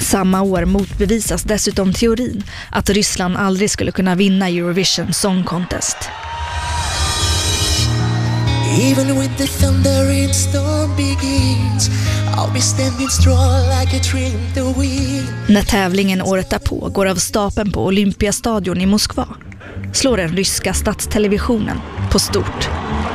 Samma år motbevisas dessutom teorin att Ryssland aldrig skulle kunna vinna Eurovision Song Contest. Even when the thunder and storm begins, I'll be standing strong like a tree in the wind. När tävlingen året därpå går av stapeln på Olympiastadion i Moskva slår den ryska statstelevisionen på stort.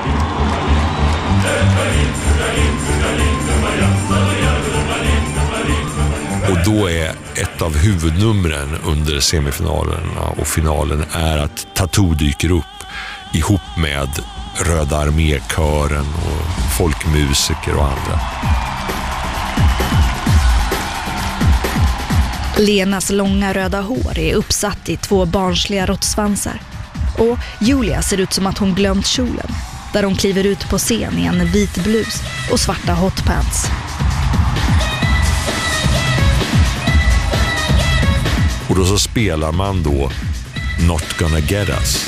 Och då är ett av huvudnumren under semifinalerna och finalen är att Tattoo dyker upp ihop med Röda armékören och folkmusiker och andra. Lenas långa röda hår är uppsatt i 2 barnsliga råttsvansar. Och Julia ser ut som att hon glömt kjolen, där hon kliver ut på scen i en vit blus och svarta hotpants. Och då så spelar man då Not Gonna Get Us.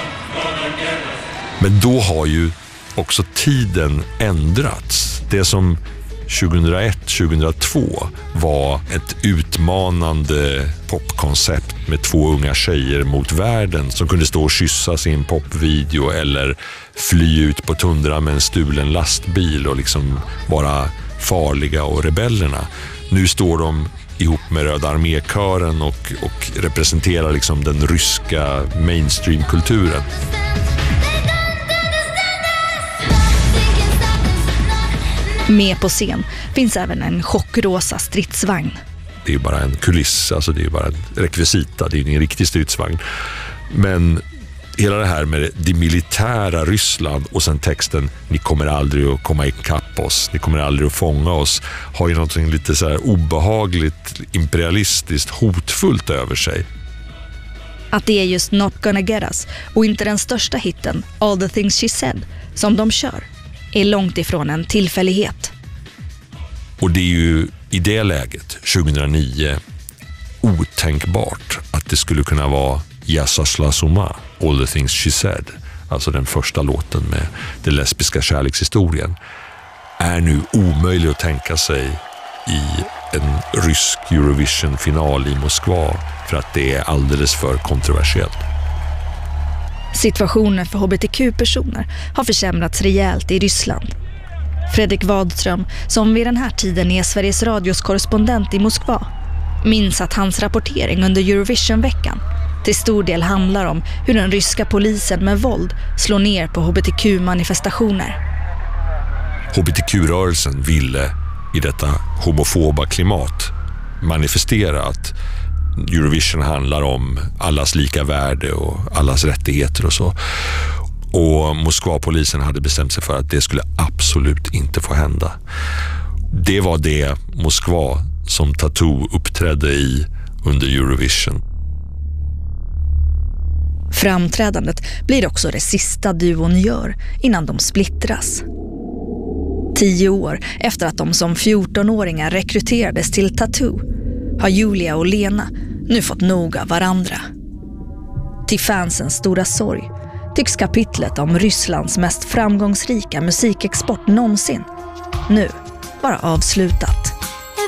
Men då har ju också tiden ändrats. Det som 2001-2002 var ett utmanande popkoncept med 2 unga tjejer mot världen som kunde stå och kyssas i en popvideo eller fly ut på tundra med en stulen lastbil och liksom vara farliga och rebellerna. Nu står de ihop med Röda armékören och representerar liksom den ryska mainstream-kulturen. Med på scen finns även en chockrosa stridsvagn. Det är bara en kuliss, alltså det är bara en rekvisita, det är ingen riktig stridsvagn. Men hela det här med det militära Ryssland och sen texten "Ni kommer aldrig att komma ikapp oss, ni kommer aldrig att fånga oss" har ju någonting lite så här obehagligt, imperialistiskt, hotfullt över sig. Att det är just Not Gonna Get Us och inte den största hitten All the Things She Said som de kör är långt ifrån en tillfällighet. Och det är ju i det läget, 2009, otänkbart att det skulle kunna vara "Я сошла с ума", All the Things She Said, alltså den första låten med den lesbiska kärlekshistorien, är nu omöjlig att tänka sig i en rysk Eurovision-final i Moskva för att det är alldeles för kontroversiellt. Situationen för hbtq-personer har försämrats rejält i Ryssland. Fredrik Wadström, som vid den här tiden är Sveriges Radios korrespondent i Moskva, minns att hans rapportering under Eurovision-veckan till stor del handlar om hur den ryska polisen med våld slår ner på hbtq-manifestationer. HBTQ-rörelsen ville i detta homofoba klimat manifestera att Eurovision handlar om allas lika värde och allas rättigheter och så. Och Moskva-polisen hade bestämt sig för att det skulle absolut inte få hända. Det var det Moskva som Tattoo uppträdde i under Eurovision. Framträdandet blir också det sista duon gör innan de splittras. 10 år efter att de som 14-åringar rekryterades till Tattoo har Julia och Lena nu fått nog av varandra. Till fansens stora sorg tycks kapitlet om Rysslands mest framgångsrika musikexport någonsin nu vara avslutat.